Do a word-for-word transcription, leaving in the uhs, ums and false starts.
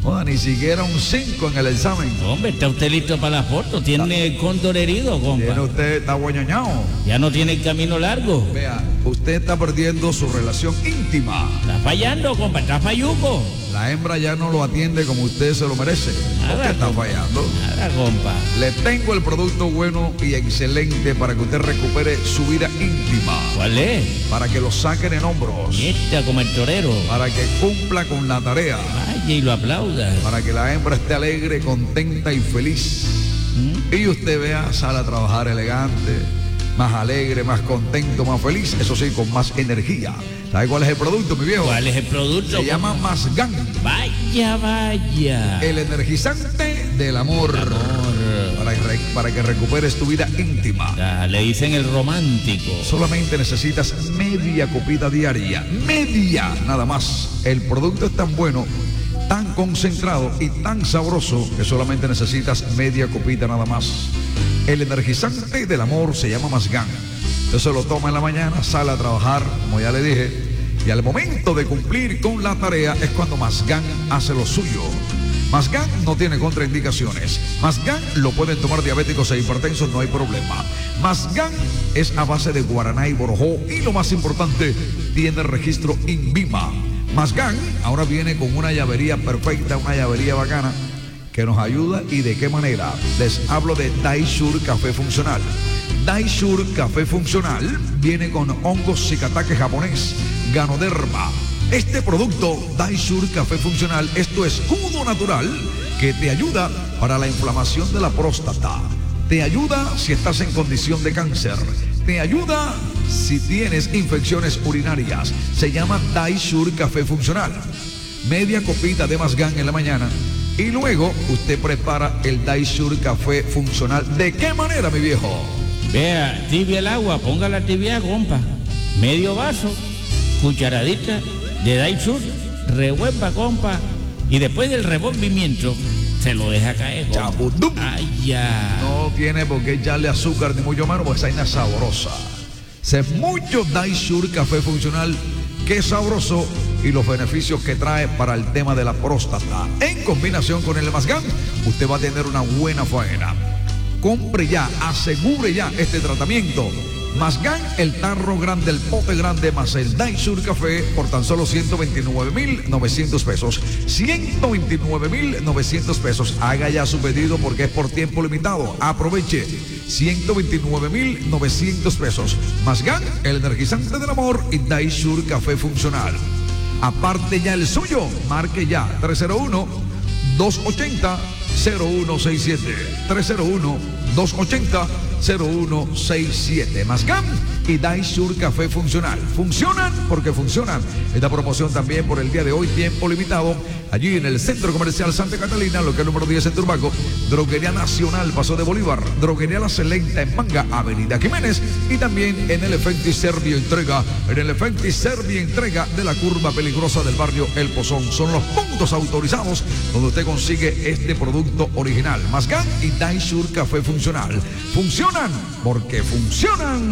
Joda, ni siquiera un cinco en el examen. Hombre, ¿está usted listo para la foto? ¿Tiene el cóndor herido, Tiene compa? usted, está guañoñao. ¿Ya no tiene el camino largo? Vea, usted está perdiendo su relación íntima. Está fallando, compa, está falluco. La hembra ya no lo atiende como usted se lo merece. Nada, Usted está compa. fallando. Nada, compa. Le tengo el producto bueno y excelente para que usted recupere su vida íntima. ¿Cuál es? Para que lo saquen en hombros. Esta como el torero. Para que cumpla con la tarea. Vaya y lo aplauda. Para que la hembra esté alegre, contenta y feliz. ¿Mm? Y usted vea, sale a trabajar elegante, más alegre, más contento, más feliz. Eso sí, con más energía. ¿Sabe cuál es el producto, mi viejo? ¿Cuál es el producto? Se llama compa? Masgan, Vaya, vaya. el energizante del amor. Amor. Para, que re- para que recuperes tu vida íntima. Ah, le dicen el romántico. Solamente necesitas media copita diaria. Media, nada más. El producto es tan bueno, tan concentrado y tan sabroso que solamente necesitas media copita nada más. El energizante del amor se llama Masgan. Usted se lo toma en la mañana, sale a trabajar, como ya le dije, y al momento de cumplir con la tarea es cuando Masgan hace lo suyo. Masgan no tiene contraindicaciones. Masgan lo pueden tomar diabéticos e hipertensos, no hay problema. Masgan es a base de guaraná y borojó y lo más importante, tiene registro INVIMA. Masgan ahora viene con una llavería perfecta, una llavería bacana que nos ayuda. ¿Y de qué manera? Les hablo de Daisur Café Funcional. Daisur Café Funcional viene con hongos zikatake japonés, Ganoderma. Este producto, Daisur Café Funcional, es tu escudo natural que te ayuda para la inflamación de la próstata. Te ayuda si estás en condición de cáncer. Te ayuda si tienes infecciones urinarias. Se llama Daisur Café Funcional. Media copita de Masgan en la mañana. Y luego usted prepara el Daisur Café Funcional. ¿De qué manera, mi viejo? Vea, tibia el agua, póngala tibia, compa. Medio vaso, cucharadita de Daisur, revuelva, compa. Y después del revolvimiento, se lo deja caer, compa. Chapudum. Ay, ya. No tiene por qué echarle azúcar ni mucho menos, porque esa vaina es sabrosa. Se mucho Daisur Café Funcional, que es sabroso, y los beneficios que trae para el tema de la próstata. En combinación con el Masgan, usted va a tener una buena faena. Compre ya, asegure ya este tratamiento. Masgan, el tarro grande, el pote grande, más el Daisur Café por tan solo ciento veintinueve mil novecientos pesos. ciento veintinueve mil novecientos pesos. Haga ya su pedido porque es por tiempo limitado. Aproveche. ciento veintinueve mil novecientos pesos. Masgan, el energizante del amor, y Daisur Café Funcional. Aparte ya el suyo, marque ya tres cero uno, dos ochenta, cero uno seis siete. tres cero uno, dos ochenta, cero uno seis siete. Masgan y Daisur Café Funcional. Funcionan porque funcionan. Esta promoción también por el día de hoy, tiempo limitado, allí en el Centro Comercial Santa Catalina, lo que es el número diez en Turbaco. Droguería Nacional, Paso de Bolívar. Droguería La Selenta en Manga, Avenida Jiménez. Y también en el Efecti Servio Entrega, en el Efecti Servio Entrega de la curva peligrosa del barrio El Pozón. Son los puntos autorizados donde usted consigue este producto original. Masgan y Daisur Café Funcional. Funcionan porque funcionan.